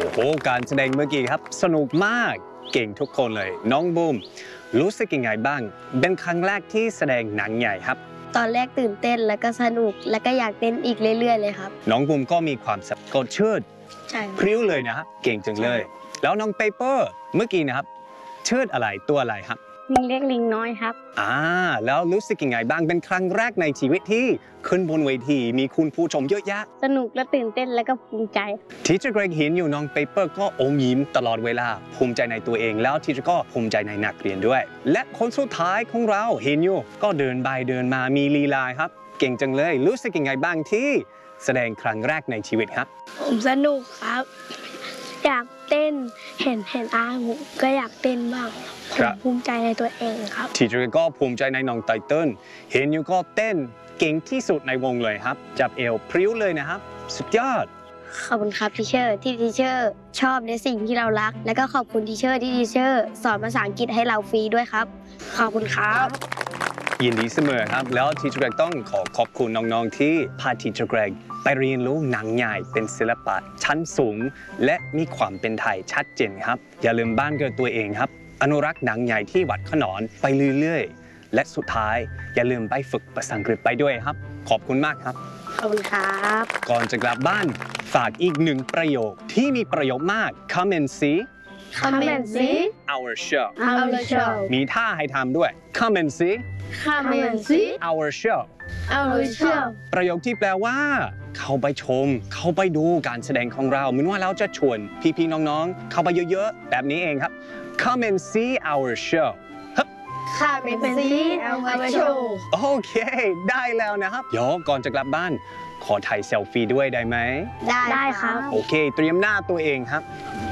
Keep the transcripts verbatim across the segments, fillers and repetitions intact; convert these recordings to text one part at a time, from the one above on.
โอ้การแสดงเมื่อกี้ครับสนุกมากเก่งทุกคนเลยน้องบูมรู้สึกยังไงบ้างเป็นครั้งแรกที่แสดงหนังใหญ่ครับตอนแรกตื่นเต้นแล้วก็สนุกแล้วก็อยากเต้นอีกเรื่อยๆเลยครับน้องบูมก็มีความสกดเชิดใช่พริ้วเลยนะเก่งจังเลยแล้วน้องเปเปอร์เมื่อกี้นะครับเชิดอะไรตัวอะไรครับลิงเล็กลิงน้อยครับอ่าแล้วรู้สึกยังไงบ้างเป็นครั้งแรกในชีวิตที่ขึ้นบนเวทีมีคุณผู้ชมเยอะแยะสนุกและตื่นเต้นแล้วก็ภูมิใจทีเจอร์เกรกเห็นอยู่น้องเปเปอร์ก็อมยิ้มตลอดเวลาภูมิใจในตัวเองแล้วทีเจอร์ก็ภูมิใจในนักเรียนด้วยและคนสุดท้ายของเราเห็นอยู่ก็เดินไปเดินมามีลีลาครับเก่งจังเลยรู้สึกยังไงบ้างที่แสดงครั้งแรกในชีวิตครับผมสนุกครับอยากเต้นเห็นเห็นอาผมก็อยากเต้นบ้างผมภูมิใจในตัวเองครับทีเจอร์ก็ภูมิใจในน้องไตเติ้ลเห็นอยู่ก็เต้นเก่งที่สุดในวงเลยครับจับเอวพริ้วเลยนะครับสุดยอดขอบคุณครับทีเชอร์ที่ทีเชอร์ชอบในสิ่งที่เรารักและก็ขอบคุณทีเชอร์ที่ทีเชอร์สอนภาษาอังกฤษให้เราฟรีด้วยครับขอบคุณครับยินดีเสมอครับแล้วทีเจอร์เกรกต้องขอขอบคุณน้องๆที่พาทีเจอร์เกรกไปเรียนรู้หนังใหญ่เป็นศิลปะชั้นสูงและมีความเป็นไทยชัดเจนครับอย่าลืมบ้านเกิดตัวเองครับอนุรักษ์หนังใหญ่ที่วัดขนอนไปเรื่อยๆและสุดท้ายอย่าลืมไปฝึกภาษาอังกฤษไปด้วยครับขอบคุณมากครับขอบคุณครับก่อนจะกลับบ้านฝากอีกหนึ่งประโยคที่มีประโยชน์มาก Come and see Come and see our show our show มีท่าให้ทำด้วย Come and see Come and see our show our show ประโยคที่แปลว่าเข้าไปชมเข้าไปดูการแสดงของเราเหมือนว่าเราจะชวนพี่ๆน้องๆเข้าไปเยอะๆแบบนี้เองครับ Come and see our show Come and see our show โอเคได้แล้วนะครับเดี๋ยวก่อนจะกลับบ้านขอถ่ายเซลฟี่ด้วยได้ไหมได้ได้ครับโอเคเตรียมหน้าตัวเองครับ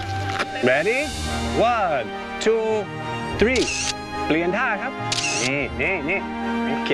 Ready one two three เปลี่ยนท่าครับนี่นี่นี่โอเค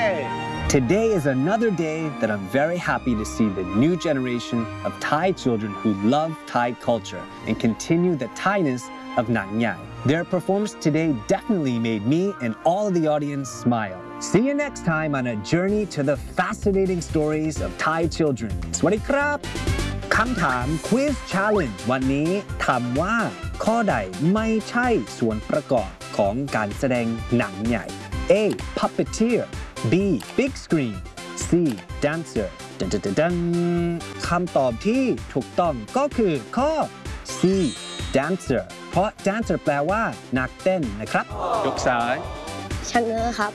Today is another day that I'm very happy to see the new generation of Thai children who love Thai culture and continue the Thainess of Nang Nhai. Their performance today definitely made me and all of the audience smile. See you next time on a journey to the fascinating stories of Thai children. สวัสดีครับคำถาม Quiz Challenge วันนี้ถามว่าข้อใดไม่ใช่ส่วนประกอบของการแสดงหนังใหญ่ A. Puppeteer B. Big Screen C. Dancer ดันดันดันคำตอบที่ถูกต้องก็คือข้อ C. Dancer เพราะ Dancer แปลว่านักเต้นนะครับยกซ้ายชะเง้อครับ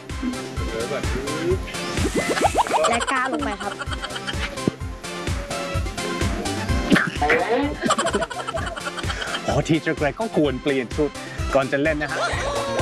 และก้าวลงไปครับอ๋อทีเจอร์เกรกก็ควรเปลี่ยนชุดก่อนจะเล่นนะฮะ